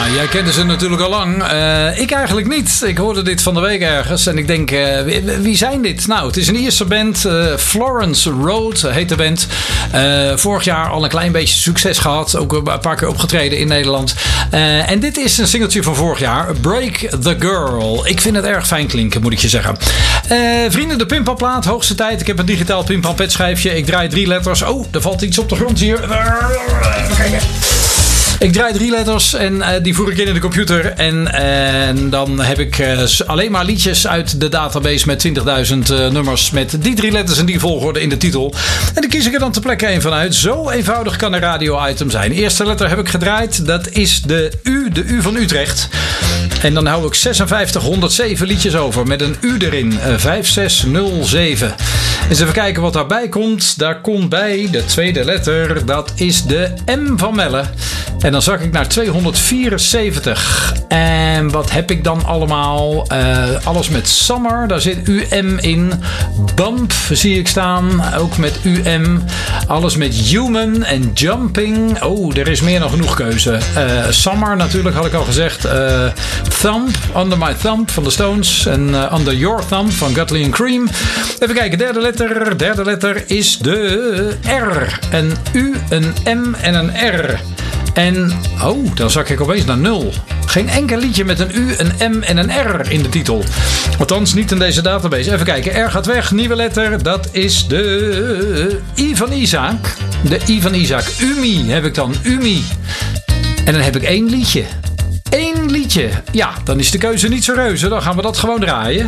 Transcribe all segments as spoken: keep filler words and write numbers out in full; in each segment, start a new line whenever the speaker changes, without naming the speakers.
jij kende ze natuurlijk al lang. Uh, ik eigenlijk niet. Ik hoorde dit van de week ergens. En ik denk, uh, wie, wie zijn dit? Nou, het is een Ierse band. Uh, Florence Road heet de band. Uh, vorig jaar al een klein beetje succes gehad. Ook een paar keer opgetreden in Nederland. Uh, en dit is een singeltje van vorig jaar. Break the Girl. Ik vind het erg fijn klinken, moet ik je zeggen. Uh, vrienden, de Pimpalplaat. Hoogste tijd. Ik heb een digitaal Pimpalpetschijfje. Ik draai drie letters. Oh, er valt iets op de grond hier. Even kijken. Ik draai drie letters en uh, die voer ik in in de computer. En, uh, en dan heb ik uh, alleen maar liedjes uit de database met twintigduizend uh, nummers met die drie letters en die volgorde in de titel. En dan kies ik er dan ter plekke een van uit. Zo eenvoudig kan een radio-item zijn. De eerste letter heb ik gedraaid. Dat is de U, de U van Utrecht. En dan hou ik zesenvijftighonderdzeven liedjes over met een U erin. Uh, vijf zes nul zeven. Eens even kijken wat daarbij komt. Daar komt bij de tweede letter. Dat is de M van Melle. En dan zak ik naar tweehonderdvierenzeventig. En wat heb ik dan allemaal? Uh, alles met Summer. Daar zit U M in. Bump zie ik staan. Ook met U M. Alles met Human en Jumping. Oh, er is meer dan genoeg keuze. Uh, Summer natuurlijk had ik al gezegd. Uh, Thumb. Under My Thumb van de Stones. En uh, Under Your Thumb van Gutley and Cream. Even kijken. Derde letter. Derde letter is de R. Een U, een M en een R. En, oh, dan zak ik opeens naar nul. Geen enkel liedje met een U, een M en een R in de titel. Althans, niet in deze database. Even kijken, R gaat weg, nieuwe letter. Dat is de I van Isaac. De I van Isaac. Umi heb ik dan, Umi. En dan heb ik één liedje. Eén liedje. Ja, dan is de keuze niet zo reuze. Dan gaan we dat gewoon draaien.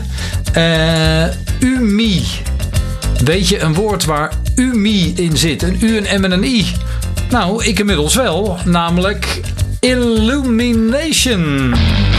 Uh, Umi. Weet je een woord waar Umi in zit? Een U, een M en een I. Nou, ik inmiddels wel. Namelijk Illumination.